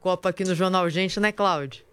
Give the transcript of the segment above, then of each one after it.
Copa aqui no Jornal Gente, né, Cláudio?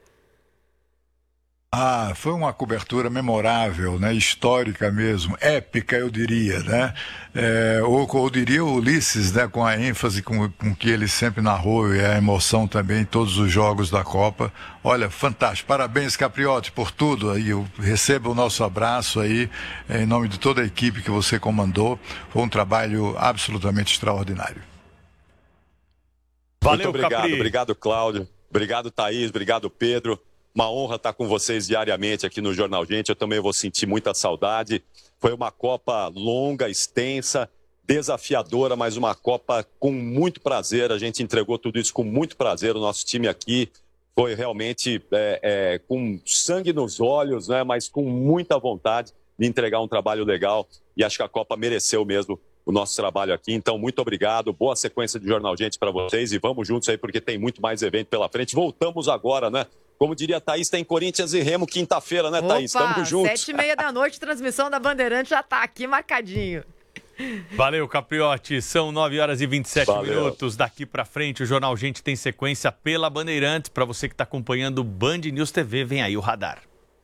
Foi uma cobertura memorável, né? Histórica mesmo, épica, eu diria, né? Ou diria o Ulisses, né? Com a ênfase com que ele sempre narrou e a emoção também em todos os jogos da Copa. Olha, fantástico. Parabéns, Capriotti, por tudo. Aí, receba o nosso abraço aí, em nome de toda a equipe que você comandou. Foi um trabalho absolutamente extraordinário. Valeu, muito obrigado, Capri. Obrigado, Cláudio. Obrigado, Thaís. Obrigado, Pedro. Uma honra estar com vocês diariamente aqui no Jornal Gente. Eu também vou sentir muita saudade. Foi uma Copa longa, extensa, desafiadora, mas uma Copa com muito prazer. A gente entregou tudo isso com muito prazer. O nosso time aqui foi realmente com sangue nos olhos, né? Mas com muita vontade de entregar um trabalho legal. E acho que a Copa mereceu mesmo o nosso trabalho aqui. Então, muito obrigado. Boa sequência de Jornal Gente para vocês. E vamos juntos aí, porque tem muito mais evento pela frente. Voltamos agora, né? Como diria a Thaís, tem Corinthians e Remo quinta-feira, né, Thaís? Tamo juntos. 7h30 da noite, transmissão da Bandeirante já tá aqui marcadinho. Valeu, Capriotti. São 9h27 minutos. Daqui pra frente, o Jornal Gente tem sequência pela Bandeirantes. Pra você que tá acompanhando o Band News TV, vem aí o radar.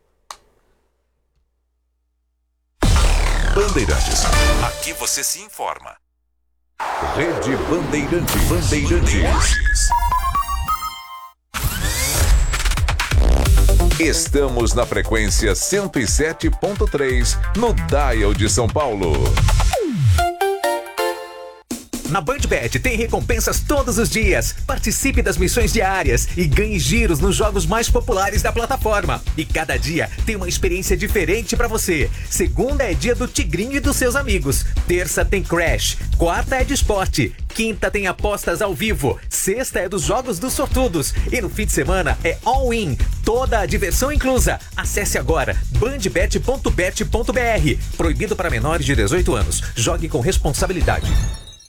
Bandeirantes. Aqui você se informa. Rede Bandeirantes. Estamos na frequência 107.3 no Dial de São Paulo. Na BandBet tem recompensas todos os dias. Participe das missões diárias e ganhe giros nos jogos mais populares da plataforma. E cada dia tem uma experiência diferente pra você. Segunda é dia do Tigrinho e dos seus amigos. Terça tem Crash. Quarta é de esporte. Quinta tem apostas ao vivo. Sexta é dos jogos dos sortudos. E no fim de semana é all-in. Toda a diversão inclusa. Acesse agora bandbet.bet.br. Proibido para menores de 18 anos. Jogue com responsabilidade.